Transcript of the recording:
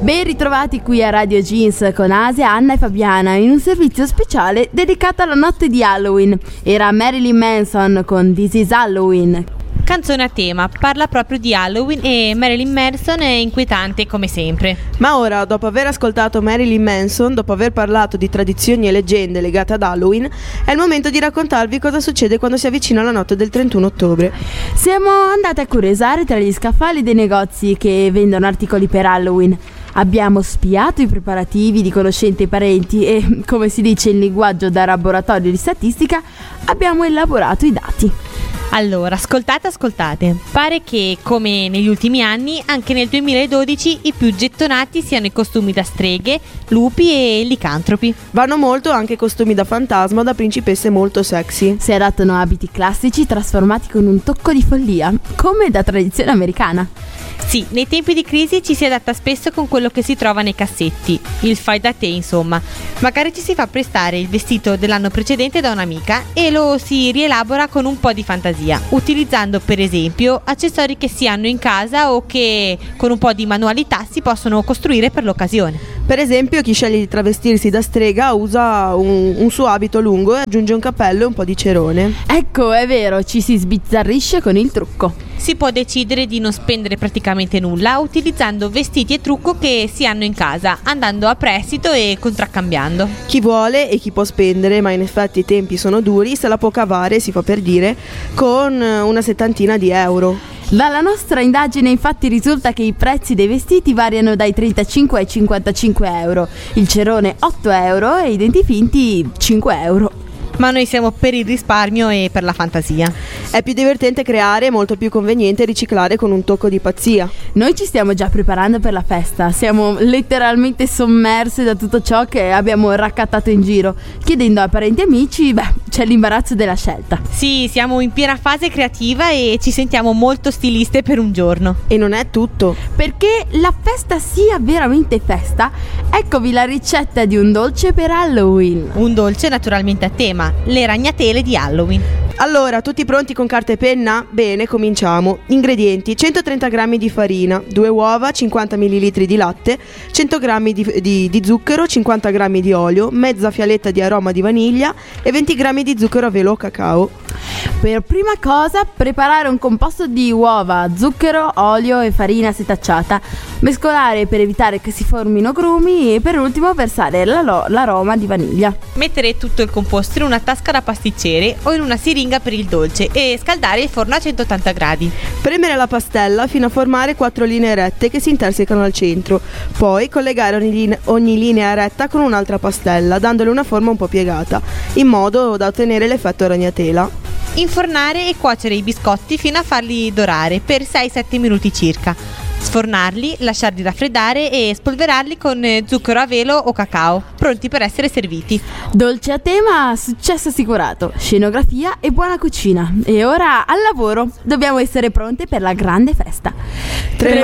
Ben ritrovati qui a Radio Jeans con Asia, Anna e Fabiana in un servizio speciale dedicato alla notte di Halloween. Era Marilyn Manson con This Is Halloween. Canzone a tema, parla proprio di Halloween e Marilyn Manson è inquietante come sempre. Ma ora, dopo aver ascoltato Marilyn Manson, dopo aver parlato di tradizioni e leggende legate ad Halloween, è il momento di raccontarvi cosa succede quando si avvicina la notte del 31 ottobre. Siamo andati a curiosare tra gli scaffali dei negozi che vendono articoli per Halloween. Abbiamo spiato i preparativi di conoscenti e parenti e, come si dice in linguaggio da laboratorio di statistica, abbiamo elaborato i dati. Allora, ascoltate. Pare che, come negli ultimi anni, anche nel 2012 i più gettonati siano i costumi da streghe, lupi e licantropi. Vanno molto anche costumi da fantasma o da principesse molto sexy. Si adattano abiti classici trasformati con un tocco di follia, come da tradizione americana. Sì, nei tempi di crisi ci si adatta spesso con quello che si trova nei cassetti, il fai da te insomma. Magari ci si fa prestare il vestito dell'anno precedente da un'amica e lo si rielabora con un po' di fantasia, utilizzando per esempio accessori che si hanno in casa o che con un po' di manualità si possono costruire per l'occasione. Per esempio, chi sceglie di travestirsi da strega usa un suo abito lungo e aggiunge un cappello e un po' di cerone. Ecco, è vero, ci si sbizzarrisce con il trucco. Si può decidere di non spendere praticamente nulla utilizzando vestiti e trucco che si hanno in casa, andando a prestito e contraccambiando. Chi vuole e chi può spendere, ma in effetti i tempi sono duri, se la può cavare, si fa per dire, con una settantina di euro. Dalla nostra indagine infatti risulta che i prezzi dei vestiti variano dai 35 ai 55 euro, il cerone 8 euro e i denti finti 5 euro. Ma noi siamo per il risparmio e per la fantasia. È più divertente creare e molto più conveniente riciclare con un tocco di pazzia. Noi ci stiamo già preparando per la festa, siamo letteralmente sommerse da tutto ciò che abbiamo raccattato in giro. Chiedendo a parenti e amici, c'è l'imbarazzo della scelta. Sì, siamo in piena fase creativa e ci sentiamo molto stiliste per un giorno. E non è tutto. Perché la festa sia veramente festa, eccovi la ricetta di un dolce per Halloween. Un dolce naturalmente a tema, le ragnatele di Halloween. Allora, tutti pronti con carta e penna? Bene, cominciamo. Ingredienti: 130 g di farina, 2 uova, 50 ml di latte, 100 g di zucchero, 50 g di olio, mezza fialetta di aroma di vaniglia e 20 g di zucchero a velo o cacao. Per prima cosa, preparare un composto di uova, zucchero, olio e farina setacciata. Mescolare per evitare che si formino grumi e per ultimo versare l'aroma di vaniglia. Mettere tutto il composto in una tasca da pasticcere o in una siringa per il dolce e scaldare il forno a 180 gradi. Premere la pastella fino a formare 4 linee rette che si intersecano al centro. Poi collegare ogni linea retta con un'altra pastella, dandole una forma un po' piegata, in modo da ottenere l'effetto ragnatela. Infornare e cuocere i biscotti fino a farli dorare per 6-7 minuti circa. Sfornarli, lasciarli raffreddare e spolverarli con zucchero a velo o cacao, pronti per essere serviti. Dolce a tema, successo assicurato, scenografia e buona cucina. E ora al lavoro, dobbiamo essere pronte per la grande festa.